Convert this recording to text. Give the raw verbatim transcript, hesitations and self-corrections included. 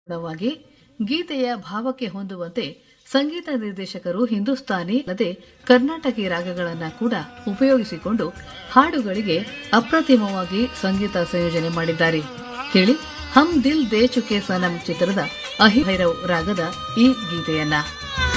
ವಾಗಿ ಗೀತೆಯ ಭಾವಕ್ಕೆ ಹೊಂದುವಂತೆ ಸಂಗೀತ ನಿರ್ದೇಶಕರು ಹಿಂದೂಸ್ತಾನಿ ಅಲ್ಲದೆ ಕರ್ನಾಟಕಿ ರಾಗಗಳನ್ನ ಕೂಡ ಉಪಯೋಗಿಸಿಕೊಂಡು ಹಾಡುಗಳಿಗೆ ಅಪ್ರತಿಮವಾಗಿ ಸಂಗೀತ ಸಂಯೋಜನೆ ಮಾಡಿದ್ದಾರೆ. ಕೇಳಿ ಹಮ್ ದಿಲ್ ದೇ ಚುಕೆ ಸನಂ ಚಿತ್ರದ ಅಹಿಭೈರವ್ ರಾಗದ ಈ ಗೀತೆಯನ್ನ.